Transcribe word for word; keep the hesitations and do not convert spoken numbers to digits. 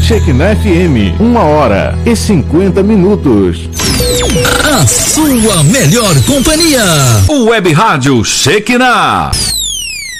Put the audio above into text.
Shekinah F M, uma hora e cinquenta minutos. A sua melhor companhia. O Web Rádio Shekinah.